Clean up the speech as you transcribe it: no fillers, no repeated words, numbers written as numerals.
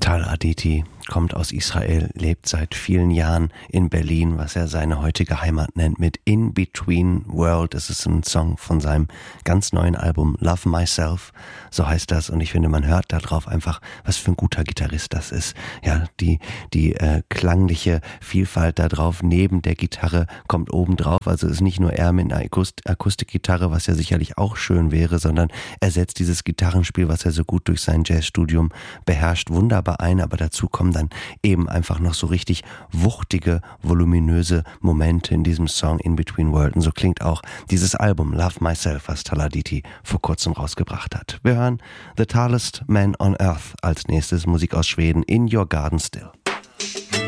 Tal Aditi kommt aus Israel, lebt seit vielen Jahren in Berlin, was er seine heutige Heimat nennt, mit In Between World. Es ist ein Song von seinem ganz neuen Album Love Myself, so heißt das. Und ich finde, man hört da drauf einfach, was für ein guter Gitarrist das ist. Ja, die klangliche Vielfalt da drauf neben der Gitarre kommt oben drauf. Also ist nicht nur er mit einer Akustikgitarre, was ja sicherlich auch schön wäre, sondern er setzt dieses Gitarrenspiel, was er so gut durch sein Jazzstudium beherrscht, wunderbar ein. Aber dazu kommen dann eben einfach noch so richtig wuchtige, voluminöse Momente in diesem Song In Between World. Und so klingt auch dieses Album Love Myself, was Tal Aditi vor kurzem rausgebracht hat. Wir hören The Tallest Man on Earth als nächstes, Musik aus Schweden, In Your Garden Still.